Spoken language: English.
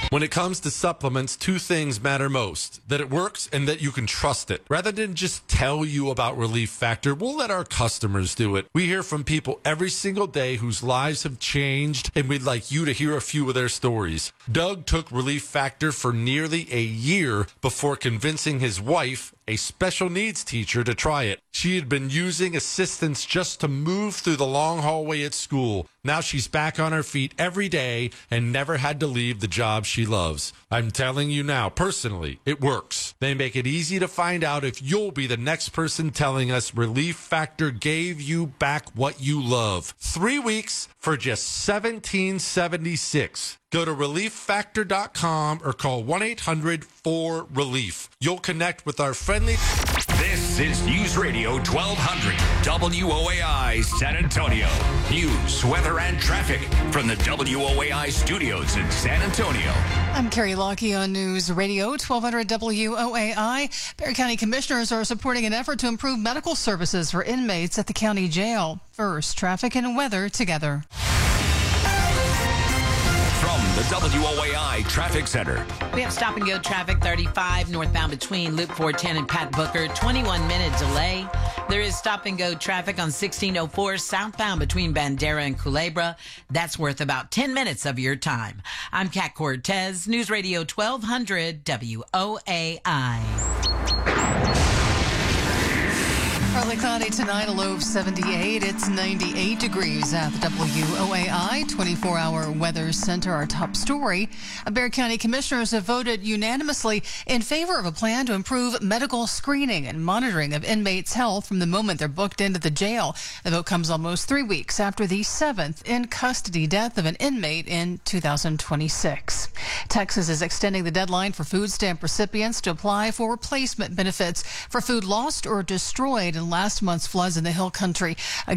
When it comes to supplements, two things matter most: that it works and that you can trust it. Rather than just tell you about Relief Factor, we'll let our customers do it. We hear from people every single day whose lives have changed, and we'd like you to hear a few of their stories. Doug took Relief Factor for nearly a year before convincing his wife, a special needs teacher, to try it. She had been using assistance just to move through the long hallway at school. Now she's back on her feet every day and never had to leave the job she loves. I'm telling you now, personally, it works. They make it easy to find out if you'll be the next person telling us Relief Factor gave you back what you love. 3 weeks for just $17.76. Go to ReliefFactor.com or call 1-800-4RELIEF. You'll connect with our friendly... This is News Radio 1200 WOAI San Antonio. News, weather, and traffic from the WOAI studios in San Antonio. I'm Carrie Lockie on News Radio 1200 WOAI. Bexar County commissioners are supporting an effort to improve medical services for inmates at the county jail. First, traffic and weather together. From the WOAI Traffic Center. We have stop-and-go traffic 35 northbound between Loop 410 and Pat Booker, 21-minute delay. There is stop-and-go traffic on 1604 southbound between Bandera and Culebra. That's worth about 10 minutes of your time. I'm Kat Cortez, News Radio 1200 WOAI. Partly cloudy tonight, a low of 78. It's 98 degrees at the WOAI 24-hour weather center. Our top story: Bexar County commissioners have voted unanimously in favor of a plan to improve medical screening and monitoring of inmates' health from the moment they're booked into the jail. The vote comes almost 3 weeks after the 7th in-custody death of an inmate in 2026. Texas is extending the deadline for food stamp recipients to apply for replacement benefits for food lost or destroyed in last month's floods in the Hill Country.